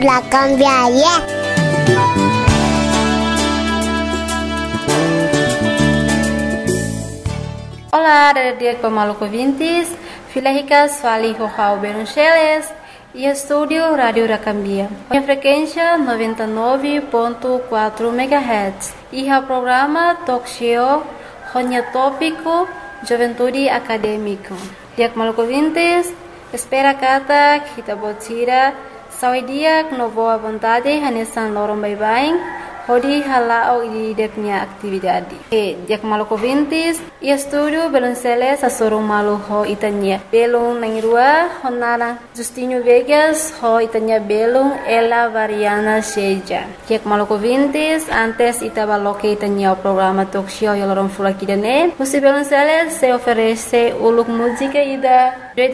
La cambiaria. Olá, dia Maluco Vintes, Filhicas Fali Rojao Beruncheles e estúdio Rádio Racambia. A frequência 99.4 MHz e o programa Talk Show Ronya Tópico Juventude Acadêmico. Dia Maluco Vintes, espera kata kita botira sawi dia com boa vontade hanesan lorong bye-bye. Hodi halao di deknya aktividade. Dia Maluco Vintes e estúdio Belonceles asorong malu ho itanya. Belong nangirua honara Justinho Vegas ho itanya belong ela variana seja. Dia Maluco Vintes antes itabaloke itanya o programa talk show yolorong fulakidane. Musi Belonceles se oferece uluk música ida